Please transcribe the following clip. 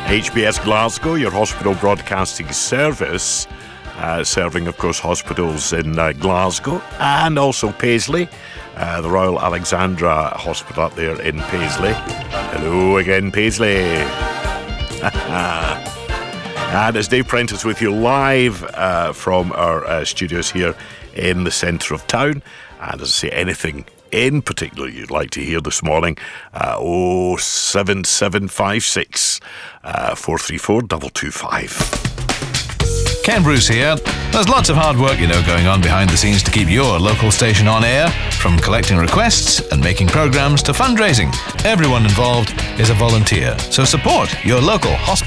HBS Glasgow, your hospital broadcasting service, serving, of course, hospitals in Glasgow and also Paisley, the Royal Alexandra Hospital up there in Paisley. Hello again, Paisley. And it's Dave Prentice with you live from our studios here in the centre of town. And as I say, anything in particular you'd like to hear this morning, 07756 434 225. Ken Bruce here. There's lots of hard work, going on behind the scenes to keep your local station on air, from collecting requests and making programmes to fundraising. Everyone involved is a volunteer, so support your local hospital